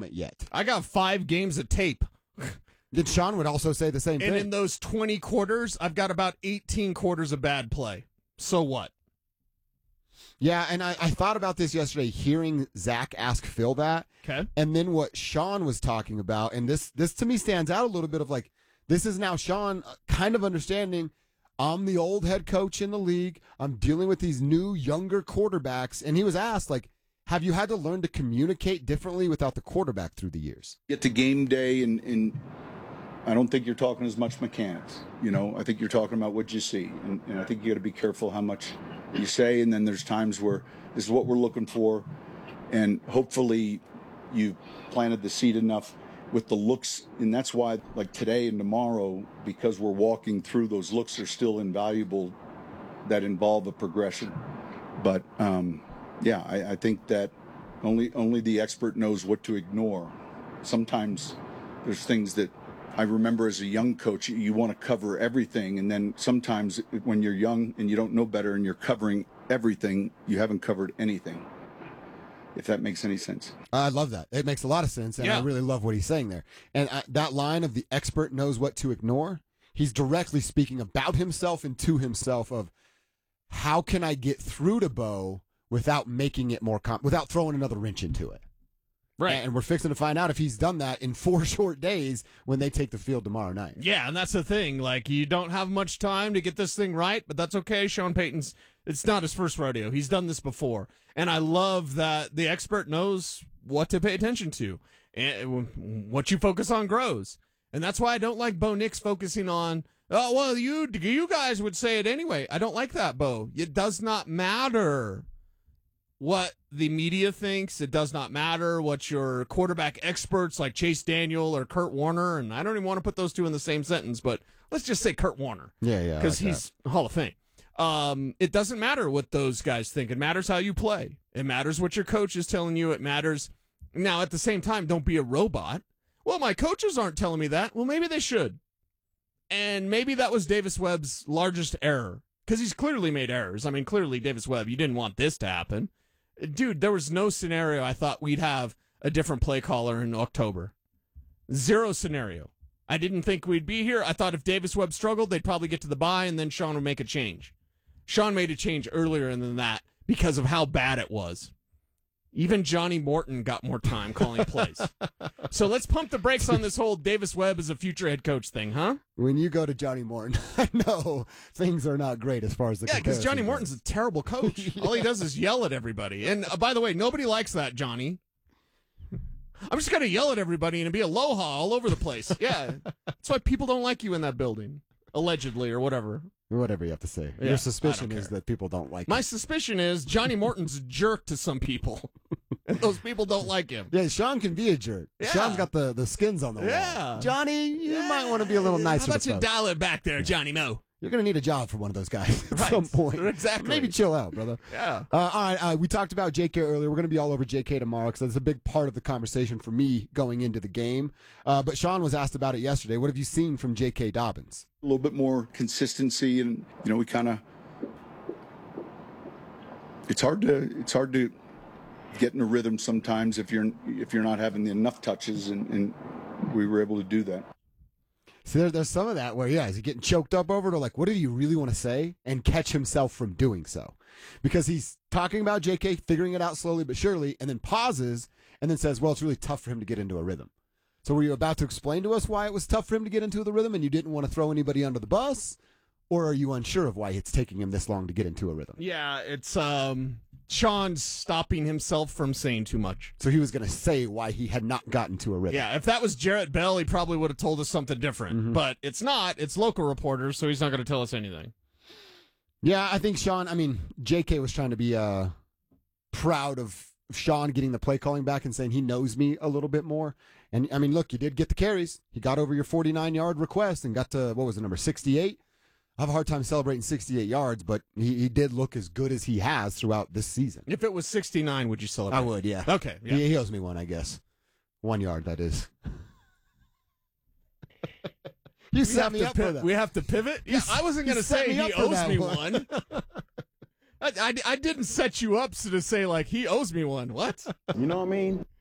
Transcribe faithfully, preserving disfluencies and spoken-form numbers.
moment yet. I got five games of tape. Then Sean would also say the same and thing. And in those twenty quarters, I've got about eighteen quarters of bad play. So what? Yeah, and I, I thought about this yesterday, hearing Zach ask Phil that. Okay. And then what Sean was talking about, and this this to me stands out a little bit of like, this is now Sean kind of understanding, I'm the old head coach in the league. I'm dealing with these new, younger quarterbacks. And he was asked, like, have you had to learn to communicate differently without the quarterback through the years? Get to game day, and, and I don't think you're talking as much mechanics. You know, I think you're talking about what you see. And, and I think you got to be careful how much you say. And then there's times where this is what we're looking for. And hopefully you planted the seed enough with the looks. And that's why, like today and tomorrow, because we're walking through, those looks are still invaluable that involve a progression. But, um, yeah, I, I think that only only the expert knows what to ignore. Sometimes there's things that I remember as a young coach, you, you want to cover everything. And then sometimes when you're young and you don't know better and you're covering everything, you haven't covered anything, if that makes any sense. I love that. It makes a lot of sense, and yeah. I really love what he's saying there. And I, that line of the expert knows what to ignore, he's directly speaking about himself and to himself of how can I get through to Bo without making it more com- without throwing another wrench into it. Right. And we're fixing to find out if he's done that in four short days when they take the field tomorrow night. Yeah, and that's the thing. Like, you don't have much time to get this thing right, but that's okay. Sean Payton's, it's not his first rodeo. He's done this before. And I love that the expert knows what to pay attention to. And what you focus on grows. And that's why I don't like Bo Nix focusing on, oh, well, you you guys would say it anyway. I don't like that, Bo. It does not matter what the media thinks. It does not matter what your quarterback experts like Chase Daniel or Kurt Warner, and I don't even want to put those two in the same sentence, but let's just say Kurt Warner. Yeah, yeah. Because like he's Hall of Fame. Um, it doesn't matter what those guys think. It matters how you play. It matters what your coach is telling you. It matters. Now, at the same time, don't be a robot. Well, my coaches aren't telling me that. Well, maybe they should. And maybe that was Davis Webb's largest error, because he's clearly made errors. I mean, clearly, Davis Webb, you didn't want this to happen. Dude, there was no scenario I thought we'd have a different play caller in October. Zero scenario. I didn't think we'd be here. I thought if Davis Webb struggled, they'd probably get to the bye, and then Sean would make a change. Sean made a change earlier than that because of how bad it was. Even Johnny Morton got more time calling plays. So let's pump the brakes on this whole Davis Webb as a future head coach thing, huh? When you go to Johnny Morton, I know things are not great as far as the Yeah, because Johnny comparison Morton's goes. a terrible coach. All he does is yell at everybody. And uh, by the way, nobody likes that, Johnny. I'm just going to yell at everybody and be aloha all over the place. Yeah, that's why people don't like you in that building, allegedly, or whatever. Whatever you have to say. Yeah, Your suspicion I don't is care. that people don't like My him. suspicion is Johnny Morton's a jerk to some people, and those people don't like him. Yeah, Sean can be a jerk. Yeah. Sean's got the, the skins on the Yeah. wall. Johnny, you might want to be a little nicer. How about to you folks. dial it back there, Johnny Mo? You're going to need a job for one of those guys at Right. some point. Exactly. Maybe chill out, brother. Yeah. Uh, all right. Uh, we talked about J K earlier. We're going to be all over J K tomorrow because that's a big part of the conversation for me going into the game. Uh, but Sean was asked about it yesterday. What have you seen from J K. Dobbins? A little bit more consistency, and you know, we kind of it's hard to it's hard to get in a rhythm sometimes if you're if you're not having enough touches, and, and we were able to do that. So there, there's some of that where, yeah, is he getting choked up over it, or like, what did he really want to say, and catch himself from doing so? Because he's talking about J K, figuring it out slowly but surely, and then pauses, and then says, well, it's really tough for him to get into a rhythm. So were you about to explain to us why it was tough for him to get into the rhythm, and you didn't want to throw anybody under the bus? Or are you unsure of why it's taking him this long to get into a rhythm? Yeah, it's um, Sean stopping himself from saying too much. So he was going to say why he had not gotten to a rhythm. Yeah, if that was Jarrett Bell, he probably would have told us something different. Mm-hmm. But it's not. It's local reporters, so he's not going to tell us anything. Yeah, I think Sean, I mean, J K was trying to be uh, proud of Sean getting the play calling back and saying he knows me a little bit more. And, I mean, look, you did get the carries. He got over your forty-nine-yard request and got to, what was it, number sixty-eight? I have a hard time celebrating sixty-eight yards, but he, he did look as good as he has throughout this season. If it was sixty-nine, would you celebrate? I would, yeah. Okay, yeah. He, he owes me one, I guess. One yard, that is. You We set have me to up pi- for that. We have to pivot? Yeah, I wasn't you going to set say me he up for owes that me one. one. I, I, I didn't set you up to say, like, he owes me one. What? You know what I mean?